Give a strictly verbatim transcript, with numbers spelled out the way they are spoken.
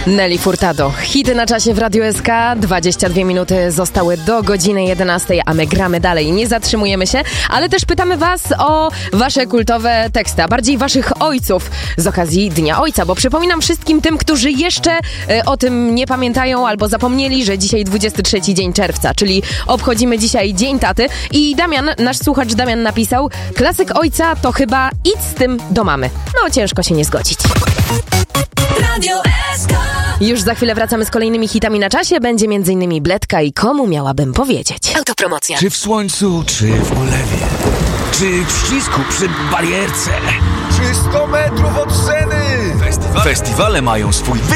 Nelly Furtado. Hity na czasie w Radiu S K. dwadzieścia dwie minuty zostały do godziny jedenastej, a my gramy dalej. Nie zatrzymujemy się, ale też pytamy was o wasze kultowe teksty, a bardziej waszych ojców z okazji Dnia Ojca, bo przypominam wszystkim tym, którzy jeszcze y, o tym nie pamiętają albo zapomnieli, że dzisiaj dwudziesty trzeci dzień czerwca, czyli obchodzimy dzisiaj Dzień Taty. I Damian, nasz słuchacz Damian napisał: klasyk ojca to chyba idź z tym do mamy. No ciężko się nie zgodzić. Radio S K. Już za chwilę wracamy z kolejnymi hitami na czasie. Będzie m.in. Bledka i Komu miałabym powiedzieć. Autopromocja. Czy w słońcu, czy w ulewie, czy w ścisku przy barierce, czy sto metrów od sceny. Festiwale mają swój